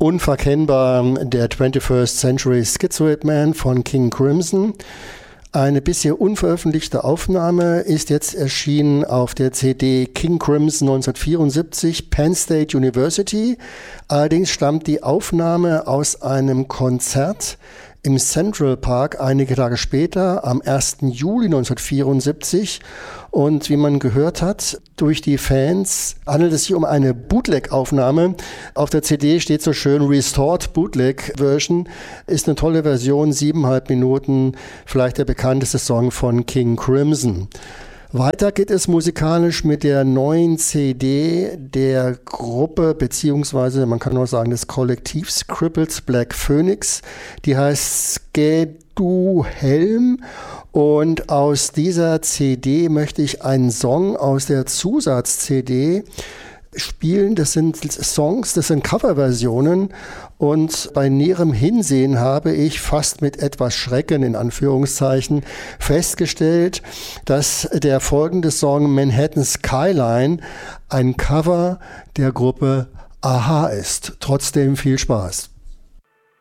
unverkennbar der 21st Century Schizoid Man von King Crimson. Eine bisher unveröffentlichte Aufnahme ist jetzt erschienen auf der CD King Crimson 1974, Penn State University. Allerdings stammt die Aufnahme aus einem Konzert im Central Park einige Tage später, am 1. Juli 1974. Und wie man gehört hat, durch die Fans handelt es sich um eine Bootleg-Aufnahme. Auf der CD steht so schön Restored Bootleg Version. Ist eine tolle Version, 7,5 Minuten, vielleicht der bekannteste Song von King Crimson. Weiter geht es musikalisch mit der neuen CD der Gruppe, beziehungsweise man kann auch sagen des Kollektivs Cripples Black Phoenix. Die heißt Skedu Helm. Und aus dieser CD möchte ich einen Song aus der Zusatz-CD spielen. Das sind Songs, das sind Coverversionen. Und bei näherem Hinsehen habe ich fast mit etwas Schrecken in Anführungszeichen festgestellt, dass der folgende Song Manhattan Skyline ein Cover der Gruppe a-ha ist. Trotzdem viel Spaß.